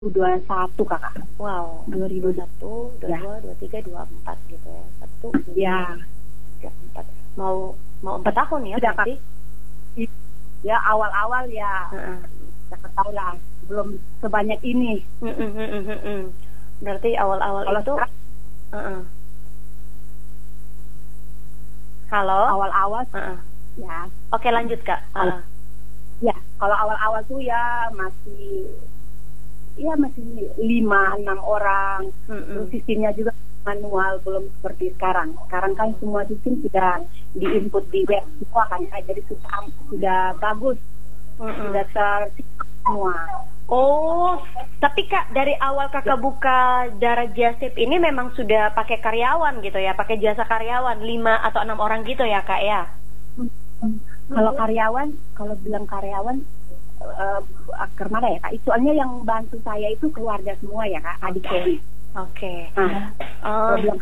2021 kakak. Wow, 2021, 22, Ya. 23, 24 gitu ya. 1, 2, Ya. 3, 4. Mau 4 tahun ya Sudah, berarti? Ya awal-awal ya, Heeh. kakak tahu lah, belum sebanyak ini. Berarti awal-awal Kalau itu sekarang, heeh. Halo? awal-awal Heeh. ya. Oke, lanjut Kak. Heeh. Ya, kalau awal-awal tuh ya masih 5-6 orang. Terus sistemnya juga manual, belum seperti sekarang. Sekarang kan semua sistem sudah diinput di web semua kan, ya. Jadi sudah bagus, sudah tersistem semua. Oh, tapi Kak, dari awal Kakak buka Dara Just Tip ini memang sudah pakai karyawan gitu ya, pakai jasa karyawan 5 atau 6 orang gitu ya Kak ya? Kalau karyawan, kalau bilang karyawan, kemana ya Kak? Soalnya yang bantu saya itu keluarga semua ya Kak, adik-adik. Oke. Nah, kalau bilang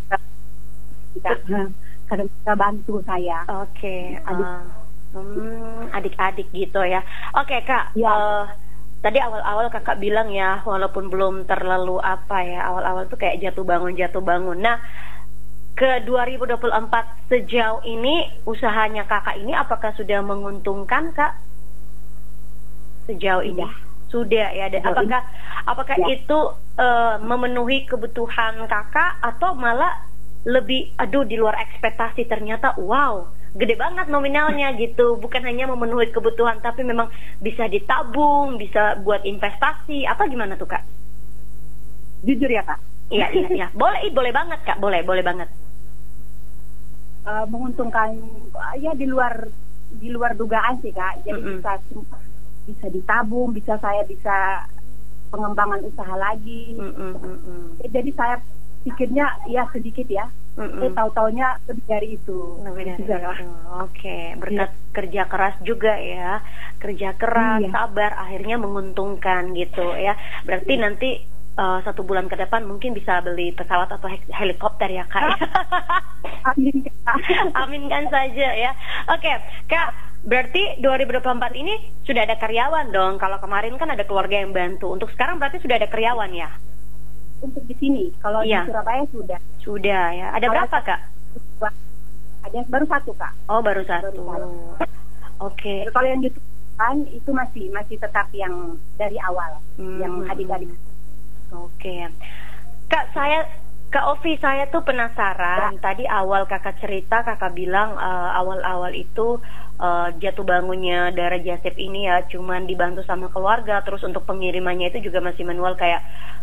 karena bisa bantu saya. Oke. Adik-adik gitu ya. Oke Kak. Ya. Tadi awal-awal Kakak bilang ya, walaupun belum terlalu awal-awal tuh kayak jatuh bangun. Nah, ke 2024 sejauh ini usahanya Kakak ini apakah sudah menguntungkan Kak? Sejauh ini sudah ya. Apakah ya. itu memenuhi kebutuhan Kakak atau malah lebih di luar ekspektasi, ternyata wow, gede banget nominalnya gitu, bukan hanya memenuhi kebutuhan tapi memang bisa ditabung, bisa buat investasi, apa gimana tuh Kak? Jujur ya Kak? Iya. Boleh banget Kak, boleh banget. Menguntungkan ya di luar dugaan sih Kak. Jadi bisa ditabung, saya bisa pengembangan usaha lagi. Jadi saya pikirnya ya sedikit ya. Tahu-taunya lebih dari itu. Oke, berkat kerja keras juga ya. Kerja keras, sabar, akhirnya menguntungkan gitu ya. Berarti nanti 1 bulan ke depan mungkin bisa beli pesawat atau helikopter ya Kak. Amin Kak. Aminkan saja ya. Oke Kak, berarti 2024 ini sudah ada karyawan dong. Kalau kemarin kan ada keluarga yang bantu. Untuk sekarang berarti sudah ada karyawan ya? Untuk di sini, kalau di Surabaya sudah. Sudah ya. Ada berapa Kak? Ada baru 1 Kak. Oh, baru 1. Oke. Kalau yang ditunjukkan itu masih tetap yang dari awal, yang adik-adik. Oke. Kak Ovi, saya tuh penasaran. Tadi awal Kakak cerita, Kakak bilang awal-awal itu jatuh bangunnya Dara Just Tip ini ya cuman dibantu sama keluarga, terus untuk pengirimannya itu juga masih manual kayak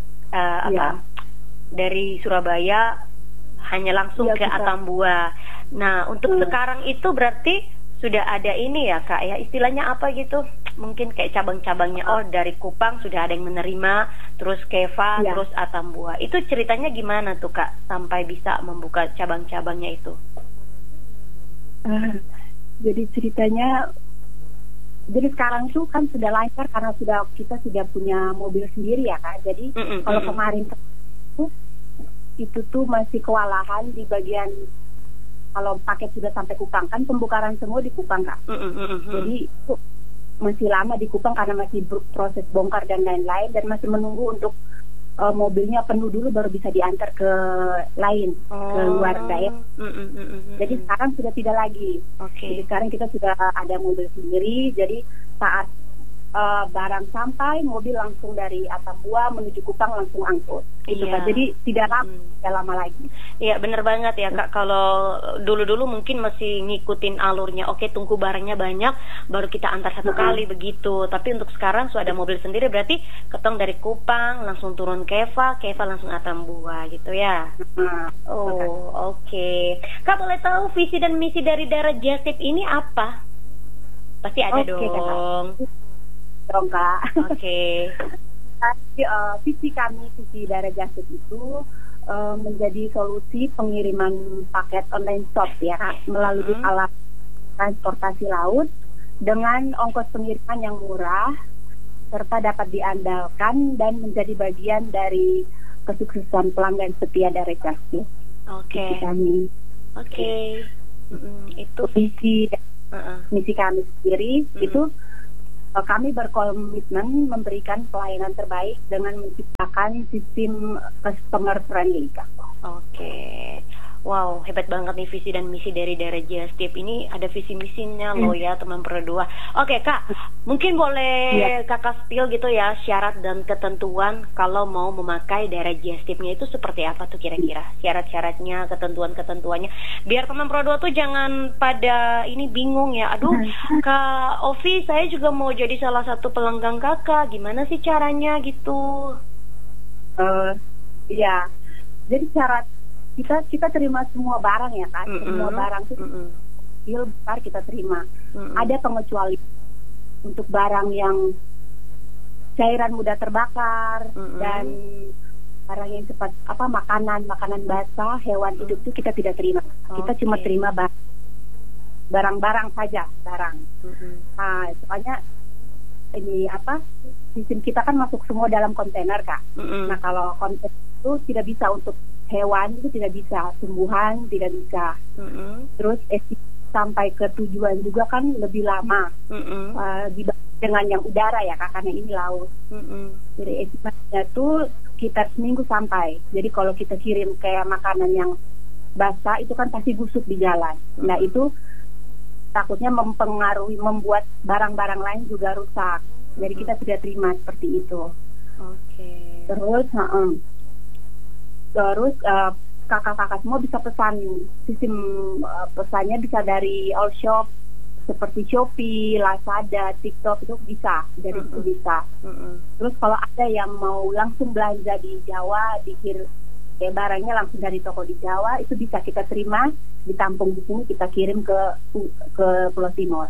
dari Surabaya hanya langsung ke Atambua. Nah, untuk sekarang itu berarti sudah ada ini ya Kak ya, istilahnya apa gitu, mungkin kayak cabang-cabangnya. Dari Kupang sudah ada yang menerima, terus Keva, terus Atambua. Itu ceritanya gimana tuh Kak sampai bisa membuka cabang-cabangnya itu? Jadi ceritanya, jadi sekarang tuh kan sudah lancar karena kita sudah punya mobil sendiri ya Kak. Jadi kalau kemarin itu tuh masih kewalahan di bagian, kalau paket sudah sampai Kupang kan pembongkaran semua di Kupang Kak. Jadi itu masih lama di Kupang karena masih proses bongkar dan lain-lain, dan masih menunggu untuk mobilnya penuh dulu baru bisa diantar ke ke luar daerah. Jadi sekarang sudah tidak lagi. Jadi sekarang kita sudah ada mobil sendiri. Jadi saat barang sampai, mobil langsung dari Atambua menuju Kupang langsung angkut. Gitu Kak. Jadi tidak lama lagi. Iya, benar banget ya Kak. Kalau dulu-dulu mungkin masih ngikutin alurnya. Oke, tunggu barangnya banyak baru kita antar satu kali begitu. Tapi untuk sekarang sudah ada mobil sendiri, berarti ketong dari Kupang langsung turun Keva langsung Atambua gitu ya. Oke. Kak, boleh tahu visi dan misi dari Dara Just Tip ini apa? Pasti ada dong. Dong Kak. Oke. Visi Dara Just Tip itu menjadi solusi pengiriman paket online shop ya Kak, melalui alat transportasi laut dengan ongkos pengiriman yang murah serta dapat diandalkan dan menjadi bagian dari kesuksesan pelanggan setia Dara Just Tip. Itu visi misi kami sendiri. Itu kami berkomitmen memberikan pelayanan terbaik dengan menciptakan sistem customer friendly, Kak. Oke. Wow, hebat banget nih visi dan misi dari Dara Just Tip ini. Ada visi misinya loh ya teman Pro 2. Oke Kak, mungkin boleh Kakak spill gitu ya syarat dan ketentuan kalau mau memakai Dara Just Tipnya itu seperti apa tuh kira-kira? Syarat-syaratnya, ketentuan-ketentuannya. Biar teman Pro 2 tuh jangan pada ini bingung ya. Aduh, Kak Ovi saya juga mau jadi salah satu pelanggan Kakak. Gimana sih caranya gitu? Ya, jadi syarat kita terima semua barang ya kan, semua barang itu deal besar kita terima. Ada pengecualian untuk barang yang cairan mudah terbakar dan barang yang cepat makanan basah, hewan hidup itu kita tidak terima. Kita cuma terima barang-barang saja, barang. Nah, soalnya ini sistem kita kan masuk semua dalam kontainer, Kak. Nah, kalau kontainer itu tidak bisa untuk hewan, itu tidak bisa, tumbuhan tidak bisa. Terus sampai ke tujuan juga kan lebih lama dengan yang udara ya Kak, karena ini laut. Jadi estimasinya tuh sekitar seminggu sampai. Jadi kalau kita kirim kayak makanan yang basah itu kan pasti busuk di jalan. Nah itu takutnya mempengaruhi, membuat barang-barang lain juga rusak. Jadi kita tidak terima seperti itu. Terus kakak-kakak semua bisa pesan. Sistem pesannya bisa dari all shop seperti Shopee, Lazada, TikTok, itu bisa, dari itu bisa. Terus kalau ada yang mau langsung belanja di Jawa, barangnya langsung dari toko di Jawa, itu bisa kita terima, ditampung di sini, kita kirim ke Pulau Timur.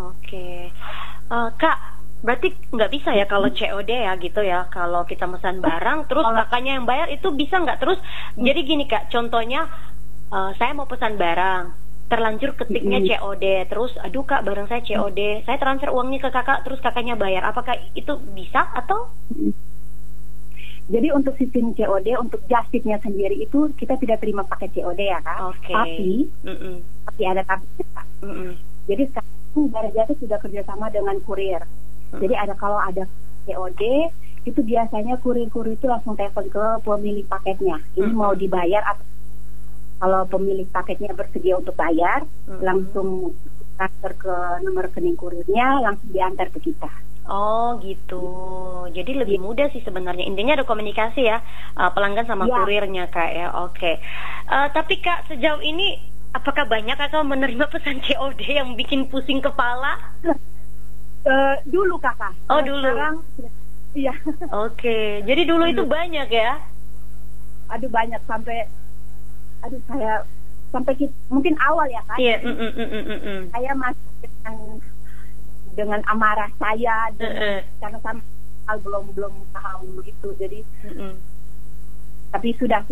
Kak, berarti nggak bisa ya kalau COD ya gitu ya, kalau kita pesan barang terus kakaknya yang bayar, itu bisa nggak? Terus jadi gini Kak, contohnya saya mau pesan barang, terlanjur ketiknya COD, terus aduh Kak barang saya COD, saya transfer uangnya ke kakak, terus kakaknya bayar, apakah itu bisa atau? Jadi untuk sistem COD, untuk Just Tip-nya sendiri itu kita tidak terima pakai COD ya Kak. Tapi ada tapi. Jadi sekarang Dara Just Tip sudah kerjasama dengan kurir. Jadi kalau ada COD itu biasanya kurir itu langsung telepon ke pemilik paketnya. Ini mau dibayar atau kalau pemilik paketnya bersedia untuk bayar, langsung transfer ke nomor rekening kurirnya, langsung diantar ke kita. Oh gitu. Jadi lebih mudah sih sebenarnya. Intinya ada komunikasi ya pelanggan sama kurirnya Kak ya. Tapi Kak sejauh ini apakah banyak Kakak menerima pesan COD yang bikin pusing kepala? Dulu Kakak. Dulu. Sekarang iya. Jadi dulu itu banyak ya? Banyak sampai saya sampai mungkin awal ya Kak. Iya. Saya masih dengan amarah saya karena belum paham begitu. Jadi tapi sudah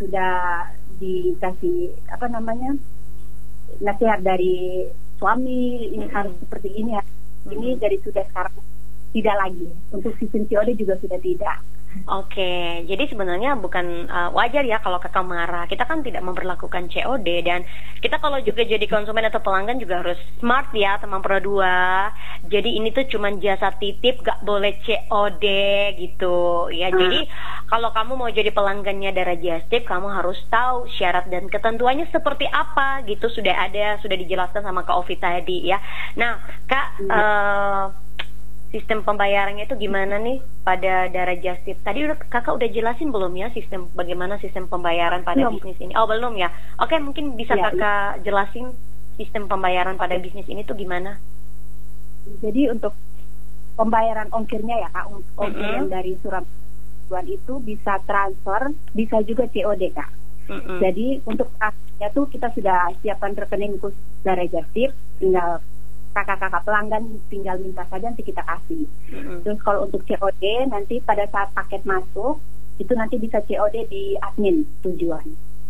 dikasih nasihat dari suami, ini harus seperti ini ya. Ini dari sudah sekarang tidak lagi. Untuk sistem COD juga sudah tidak. Jadi sebenarnya bukan wajar ya kalau kakak marah. Kita kan tidak memperlakukan COD, dan kita kalau juga jadi konsumen atau pelanggan juga harus smart ya teman Pro 2. Jadi ini tuh cuman jasa titip, gak boleh COD gitu ya. Jadi kalau kamu mau jadi pelanggannya Dara Just Tip, kamu harus tahu syarat dan ketentuannya seperti apa gitu. Sudah dijelaskan sama Kak Ovi tadi ya. Nah Kak, sistem pembayarannya itu gimana nih pada Dara Just Tip? Tadi kakak udah jelasin belum ya bagaimana sistem pembayaran pada bisnis ini? Belum ya? Mungkin bisa kakak jelasin sistem pembayaran pada bisnis ini tuh gimana? Jadi untuk pembayaran ongkirnya ya Kak, ongkir yang dari Surabaya itu bisa transfer, bisa juga COD Kak. Jadi untuk transfernya tuh kita sudah siapkan rekening khusus Dara Just Tip, tinggal kakak-kakak pelanggan tinggal minta saja, nanti kita kasih. Terus kalau untuk COD nanti pada saat paket masuk itu nanti bisa COD di admin tujuan.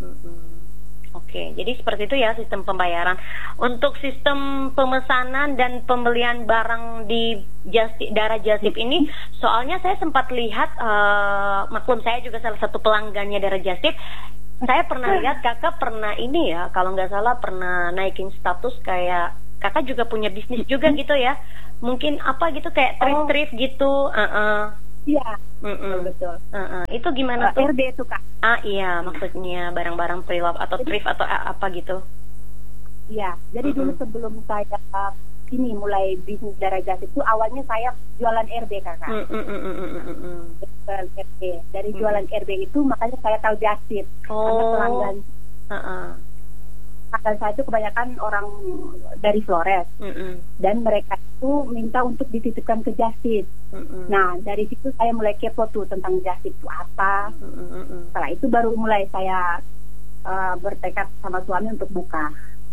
Jadi seperti itu ya sistem pembayaran. Untuk sistem pemesanan dan pembelian barang di Dara Just Tip ini, soalnya saya sempat lihat, maklum saya juga salah satu pelanggannya Dara Just Tip. Saya pernah lihat kakak pernah ini ya, kalau nggak salah pernah naikin status kayak kakak juga punya bisnis juga gitu ya. Mungkin apa gitu kayak thrift gitu. Iya, betul. Itu gimana tuh? RB itu Kak. Iya, maksudnya barang-barang pre-love atau thrift atau apa gitu. Iya, jadi dulu sebelum saya ini mulai bisnis darah jasa itu awalnya saya jualan RB kakak. Jualan RB. Dari jualan RB itu makanya saya tahu jastip. Karena pelanggan pelanggan saya itu kebanyakan orang dari Flores. Dan mereka itu minta untuk dititipkan ke jastip. Nah dari situ saya mulai kepo tuh tentang jastip itu apa. Setelah itu baru mulai saya bertekad sama suami untuk buka.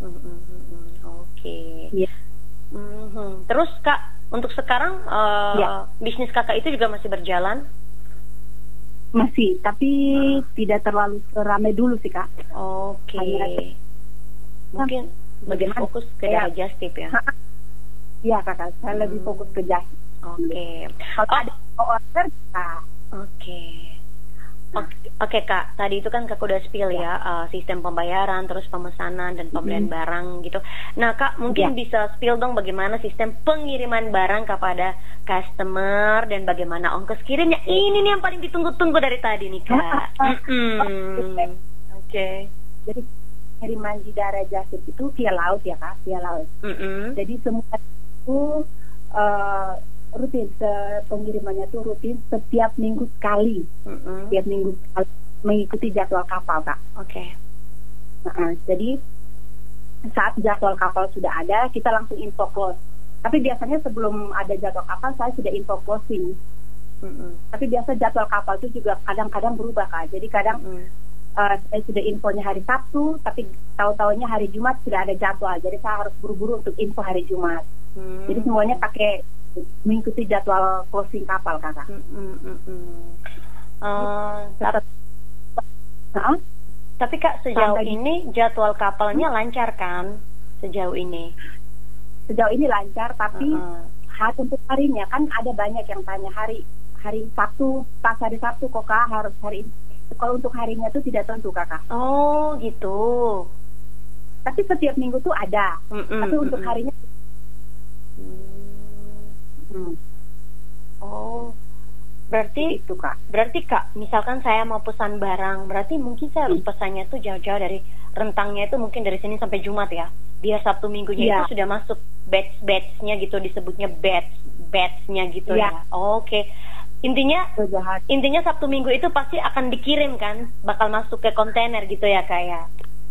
Oke. Yeah. Terus Kak, untuk sekarang bisnis kakak itu juga masih berjalan? Masih, tapi tidak terlalu ramai dulu sih Kak. Oke. Mungkin lebih fokus ke darah jastip ya? Iya Kakak, saya lebih fokus ke jastip. Oke. Kalau ada order, Kak. Oke Kak, tadi itu kan Kakak udah spill ya sistem pembayaran, terus pemesanan dan pembelian barang gitu. Nah Kak, mungkin bisa spill dong bagaimana sistem pengiriman barang kepada customer dan bagaimana ongkos kirimnya. Ini nih yang paling ditunggu-tunggu dari tadi nih Kak. Oke. Jadi pengiriman di darah jasa itu via laut ya Kak, via laut. Jadi semua itu rutin, pengirimannya tuh rutin setiap minggu sekali. Setiap minggu sekali mengikuti jadwal kapal Kak. Oke. Jadi saat jadwal kapal sudah ada, kita langsung info close. Tapi biasanya sebelum ada jadwal kapal saya sudah info closing. Tapi biasa jadwal kapal itu juga kadang-kadang berubah Kak. Jadi kadang saya sudah infonya hari Sabtu, tapi tahu-tahunya hari Jumat sudah ada jadwal. Jadi saya harus buru-buru untuk info hari Jumat. Jadi semuanya pakai mengikuti jadwal closing kapal Kakak. Tapi Kak, sejauh ini jadwal kapalnya lancar kan? Sejauh ini lancar, tapi untuk harinya kan ada banyak yang tanya hari Sabtu, pas hari Sabtu kok Kak harus hari ini. Kalau untuk harinya tuh tidak tentu Kakak. Oh gitu. Tapi setiap minggu tuh ada. Tapi untuk harinya berarti itu Kak. Berarti Kak, misalkan saya mau pesan barang, berarti mungkin saya harus pesannya tuh jauh-jauh dari rentangnya itu mungkin dari Senin sampai Jumat ya. Biar Sabtu Minggunya itu sudah masuk batch-batchnya gitu, disebutnya batch-batchnya gitu ya. Oke. Intinya Sabtu Minggu itu pasti akan dikirim kan, bakal masuk ke kontainer gitu ya Kak ya.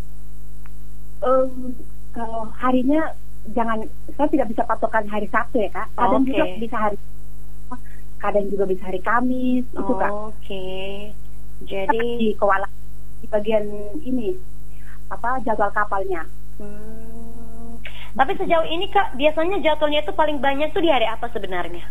Kalau harinya saya tidak bisa patokan hari Sabtu ya Kak. Kadang juga bisa kadang juga bisa hari Kamis itu Kak. Jadi di bagian ini jadwal kapalnya. Tapi sejauh ini Kak, biasanya jadwalnya itu paling banyak tuh di hari apa sebenarnya?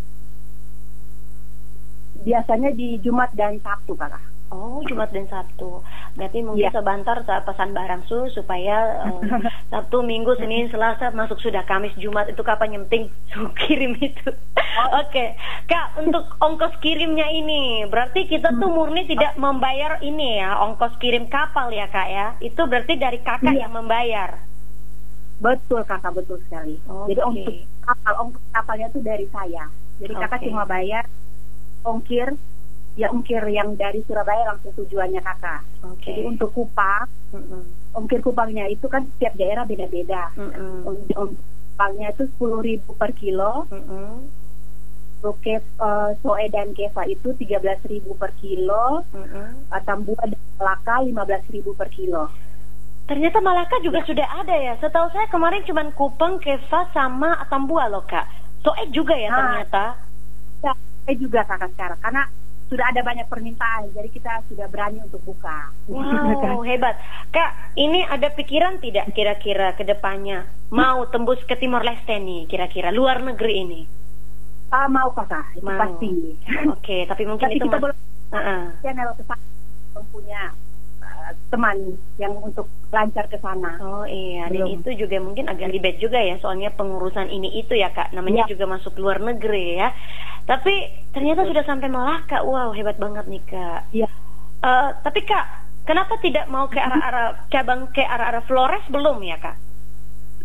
Biasanya di Jumat dan Sabtu Kakak. Jumat dan Sabtu. Berarti mungkin sebentar saya pesan barang supaya Sabtu, Minggu, Senin, Selasa masuk sudah Kamis, Jumat itu kapan yang penting kirim itu. Oke. Kak, untuk ongkos kirimnya ini berarti kita tuh murni tidak membayar ini ya, ongkos kirim kapal ya Kak ya. Itu berarti dari kakak yang membayar. Betul Kakak, betul sekali. Jadi untuk ongkos kapalnya tuh dari saya. Jadi Kakak cuma bayar ongkir yang dari Surabaya langsung tujuannya Kakak. Jadi untuk Kupang, ongkir Kupangnya itu kan setiap daerah beda-beda. Ongkir Kupangnya itu 10.000 per kilo. Untuk Soe dan Keva itu 13.000 per kilo. Tambua dan Malaka 15.000 per kilo. Ternyata Malaka juga sudah ada ya. Setahu saya kemarin cuma Kupang, Keva sama Tambua loh Kak. Soe juga ya ternyata. Saya juga Kakak sekarang karena sudah ada banyak permintaan, jadi kita sudah berani untuk buka. Wow, hebat. Kak, ini ada pikiran tidak kira-kira ke depannya mau tembus ke Timor Leste nih, kira-kira luar negeri ini? Mau Kakak, itu pasti. Oke, tapi mungkin itu kita channel punya teman yang untuk lancar ke sana. Dan itu juga mungkin agak ribet juga ya, soalnya pengurusan ini itu ya Kak, namanya juga masuk luar negeri ya. Tapi ternyata sudah sampai Malaka. Wow, hebat banget nih Kak. Tapi Kak, kenapa tidak mau ke arah-arah cabang ke arah-arah Flores belum ya Kak?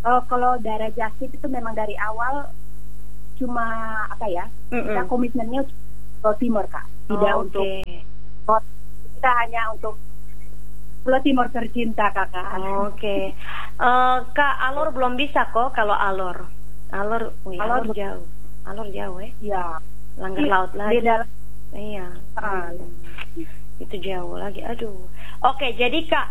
Kalau daerah Jasip itu memang dari awal cuma apa ya? Kita komitmennya Pulau Timur, Kak. Tidak untuk kita hanya untuk Pulau Timur tercinta, Kakak. Oke. Kak, Alor belum bisa kok kalau Alor. Alor jauh. Alor jauh ya? Iya. Langgar laut lagi. Beda. Iya. Itu jauh lagi. Aduh. Oke, jadi Kak,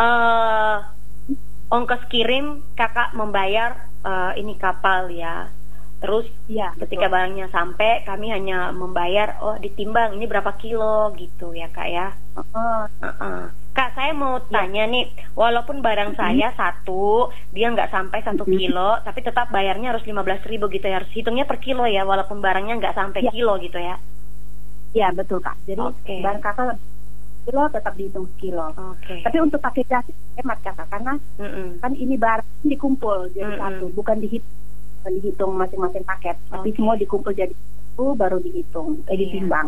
ongkos kirim Kakak membayar ini kapal ya. Terus ketika barangnya sampai kami hanya membayar ditimbang ini berapa kilo gitu ya Kak ya. Kak, saya mau tanya nih, walaupun barang saya satu, dia nggak sampai 1 kilo, tapi tetap bayarnya harus 15.000 gitu ya, harus hitungnya per kilo ya, walaupun barangnya nggak sampai kilo gitu ya. Iya betul Kak. Jadi barang Kakak kilo tetap dihitung kilo. Tapi untuk pakai jasa hemat Kakak, karena kan ini barang dikumpul jadi satu, bukan dihitung masing-masing paket, tapi semua dikumpul jadi satu baru dihitung, ditimbang.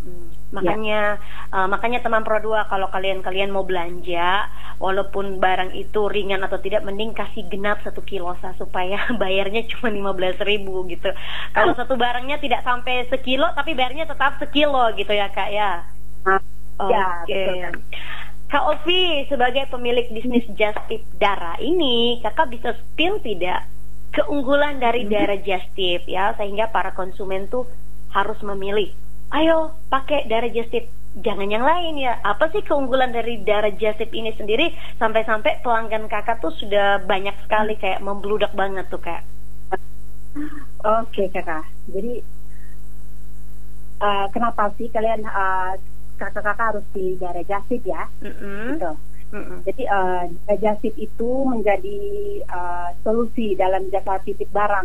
Makanya teman Pro 2 kalau kalian mau belanja, walaupun barang itu ringan atau tidak, mending kasih genap 1 kilo supaya bayarnya cuma 15.000 gitu. Kalau satu barangnya tidak sampai sekilo tapi bayarnya tetap sekilo gitu ya Kak ya. Betul. Kak Ovi, sebagai pemilik bisnis Just Tip Dara ini, Kakak bisa spill tidak keunggulan dari Dara Just Tip ya, sehingga para konsumen tuh harus memilih, ayo pakai Dara Just Tip, jangan yang lain ya. Apa sih keunggulan dari Dara Just Tip ini sendiri sampai-sampai pelanggan Kakak tuh sudah banyak sekali, kayak membludak banget tuh Kak? Oke Kakak, jadi kenapa sih kalian kakak-kakak harus pilih Dara Just Tip ya? Gitu. Jadi Just Tip itu menjadi solusi dalam jasa titip barang